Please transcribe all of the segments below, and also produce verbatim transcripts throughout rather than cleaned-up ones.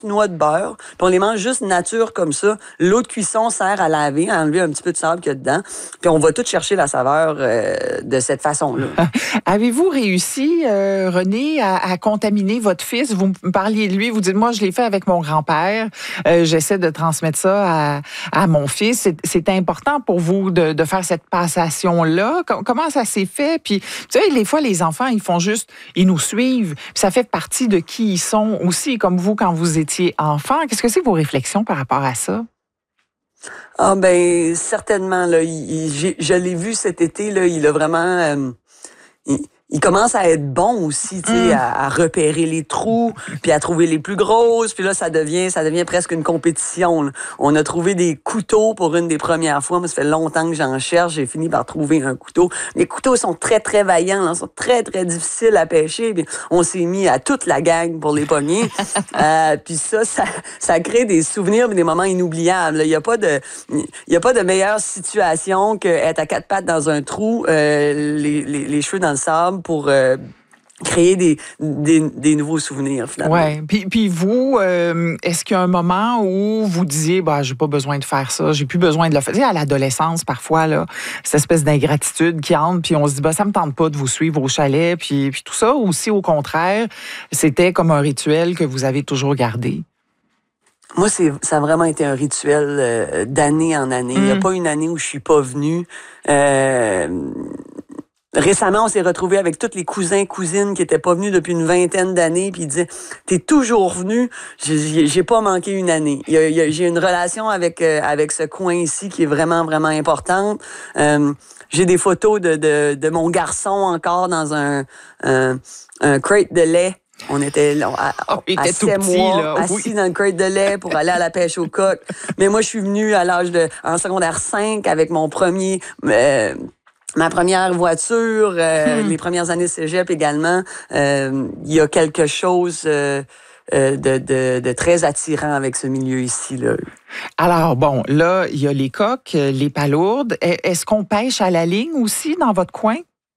noix de beurre, puis on les mange juste nature comme ça. L'eau de cuisson sert à laver, à enlever un petit peu de sable qu'il y a dedans, puis on va tout chercher la saveur euh, de cette façon-là. Avez-vous réussi, euh, René, à, à contaminer votre fils? Vous me parliez de lui, vous dites, moi, je l'ai fait avec mon grand-père. Euh, j'essaie de transmettre ça à, à mon fils. C'est, c'est important pour vous de, de faire cette passation-là? Comment ça s'est fait? Puis, tu sais, des fois, les enfants, ils font juste, ils nous suivent. Puis ça fait partie de qui ils sont aussi, comme vous, quand vous étiez enfant. Qu'est-ce que c'est vos réflexions par rapport à ça? Ah ben certainement là, il, il, je l'ai vu cet été là, il a vraiment, euh, il, il commence à être bon aussi, tu sais, mm. à, à repérer les trous, puis à trouver les plus grosses, puis là ça devient, ça devient presque une compétition. Là. On a trouvé des couteaux pour une des premières fois. Moi, ça fait longtemps que j'en cherche. J'ai fini par trouver un couteau. Les couteaux sont très très vaillants, là, sont très très difficiles à pêcher. Puis on s'est mis à toute la gang pour les pogner. euh, puis ça, ça, ça crée des souvenirs, mais des moments inoubliables. Il y a pas de, il y a pas de meilleure situation que être à quatre pattes dans un trou, euh, les, les, les cheveux dans le sable, pour euh, créer des, des, des nouveaux souvenirs, finalement. Oui. Puis, puis vous, euh, est-ce qu'il y a un moment où vous disiez, bah, j'ai pas besoin de faire ça, j'ai plus besoin de le faire? Tu sais, à l'adolescence, parfois, là, cette espèce d'ingratitude qui entre, puis on se dit, bah, ça me tente pas de vous suivre au chalet, puis, puis tout ça. Ou si, au contraire, c'était comme un rituel que vous avez toujours gardé? Moi, c'est, ça a vraiment été un rituel euh, d'année en année. Il mm. n'y a pas une année où je suis pas venue. Euh, Récemment, on s'est retrouvés avec tous les cousins, cousines qui étaient pas venus depuis une vingtaine d'années, puis ils disaient, t'es toujours venu, j'ai, j'ai pas manqué une année. Il y a, il y a, j'ai une relation avec euh, avec ce coin ici qui est vraiment vraiment importante. Euh, j'ai des photos de, de de mon garçon encore dans un un, un crate de lait. On était là, à, oh, à sept mois, là. Assis oui. dans le crate de lait pour aller à la pêche au coq. Mais moi, je suis venue à l'âge de en secondaire cinq avec mon premier. Euh, Ma première voiture, euh, hmm. les premières années de cégep également, euh, il y a quelque chose euh, euh, de, de, de très attirant avec ce milieu ici, là. Alors, bon, là, il y a les coques, les palourdes. Est-ce qu'on pêche à la ligne aussi dans votre coin?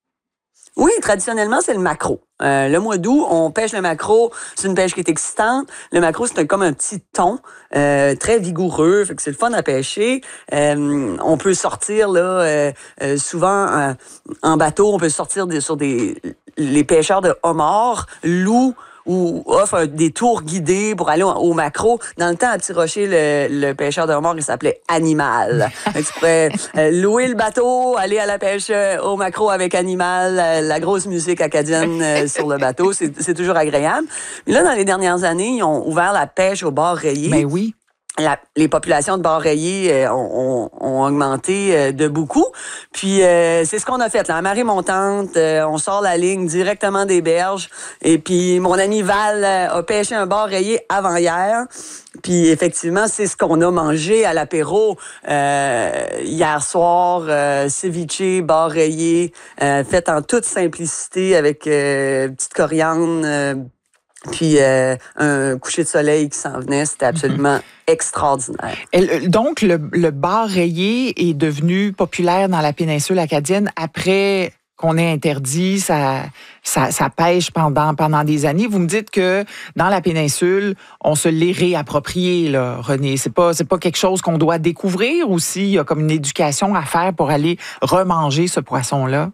Oui, traditionnellement, c'est le maquereau. Euh, le mois d'août, on pêche le maquereau. C'est une pêche qui est excitante. Le maquereau, c'est un, comme un petit thon, euh, très vigoureux. Fait que c'est le fun à pêcher. Euh, on peut sortir là, euh, euh, souvent euh, en bateau. On peut sortir des, sur des les pêcheurs de homards, loups, ou offre des tours guidés pour aller au, au maquereau. Dans le temps, à Petit Rocher, le, le pêcheur de homard, il s'appelait Animal. Tu pourrais euh, louer le bateau, aller à la pêche euh, au maquereau avec Animal, euh, la grosse musique acadienne euh, sur le bateau. C'est, c'est toujours agréable. Mais là, dans les dernières années, ils ont ouvert la pêche au bord rayé. Ben oui. La, les populations de bord rayés euh, ont, ont, ont augmenté euh, de beaucoup. Puis euh, c'est ce qu'on a fait. Là, à marée montante, euh, on sort la ligne directement des berges. Et puis mon ami Val euh, a pêché un bord rayé avant hier. Puis effectivement, c'est ce qu'on a mangé à l'apéro euh, hier soir. Euh, ceviche, bord rayé, euh, fait en toute simplicité avec euh, petite coriandre. Euh, Puis euh, un coucher de soleil qui s'en venait, c'était absolument mm-hmm. extraordinaire. Et donc, le, le bar rayé est devenu populaire dans la péninsule acadienne après qu'on ait interdit sa, sa, sa pêche pendant, pendant des années. Vous me dites que dans la péninsule, on se l'est réapproprié, là, René. C'est pas, c'est pas quelque chose qu'on doit découvrir ou s'il y a comme une éducation à faire pour aller remanger ce poisson-là?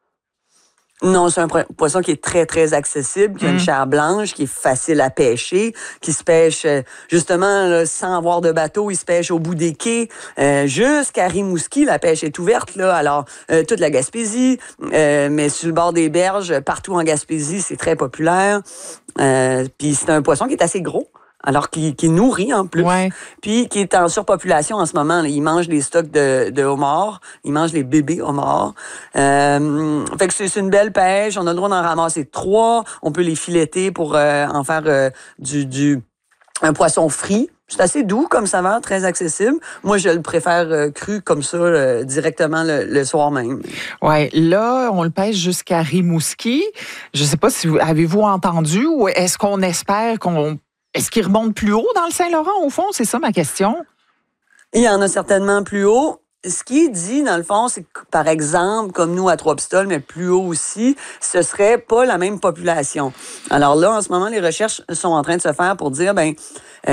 Non, c'est un poisson qui est très, très accessible, qui a une chair blanche, qui est facile à pêcher, qui se pêche justement là, sans avoir de bateau. Il se pêche au bout des quais euh, jusqu'à Rimouski. La pêche est ouverte, là. Alors, euh, toute la Gaspésie, euh, mais sur le bord des berges, partout en Gaspésie, c'est très populaire. Euh, Puis c'est un poisson qui est assez gros. Alors qui, qui nourrit en plus, ouais. Puis qui est en surpopulation en ce moment. Là. Il mange des stocks de, de homards, il mange les bébés homards. Euh, fait que c'est, c'est une belle pêche. On a le droit d'en ramasser trois. On peut les fileter pour euh, en faire euh, du, du un poisson frit. C'est assez doux comme saveur, très accessible. Moi, je le préfère euh, cru comme ça, euh, directement le, le soir même. Oui, là, on le pêche jusqu'à Rimouski. Je ne sais pas si vous avez-vous entendu ou est-ce qu'on espère qu'on Est-ce qu'il remonte plus haut dans le Saint-Laurent, au fond? C'est ça ma question. Il y en a certainement plus haut. ce qui est dit, dans le fond, c'est que, par exemple, comme nous à Trois-Pistoles, mais plus haut aussi, ce serait pas la même population. Alors là, en ce moment, les recherches sont en train de se faire pour dire, ben